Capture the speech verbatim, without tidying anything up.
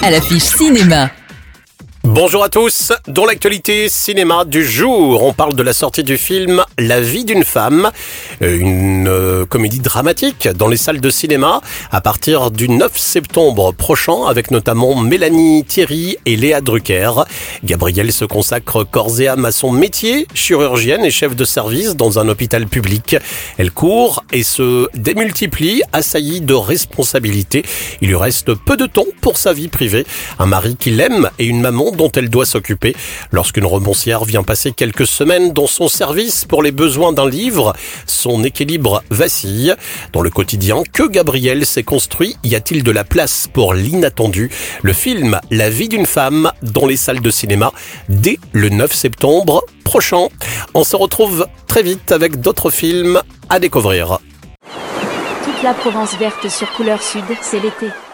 à l'affiche cinéma. Bonjour à tous, dans l'actualité cinéma du jour, on parle de la sortie du film La vie d'une femme, une euh, comédie dramatique dans les salles de cinéma à partir du neuf septembre prochain avec notamment Mélanie Thierry et Léa Drucker. Gabrielle se consacre corps et âme à son métier, chirurgienne et chef de service dans un hôpital public. Elle court et se démultiplie, assaillie de responsabilités. Il lui reste peu de temps pour sa vie privée, un mari qui l'aime et une maman dont elle doit s'occuper. Lorsqu'une romancière vient passer quelques semaines dans son service pour les besoins d'un livre, son équilibre vacille. Dans le quotidien que Gabrielle s'est construit, y a-t-il de la place pour l'inattendu? Le film La vie d'une femme dans les salles de cinéma dès le neuf septembre prochain. On se retrouve très vite avec d'autres films à découvrir. Toute la Provence verte sur Couleur Sud, c'est l'été.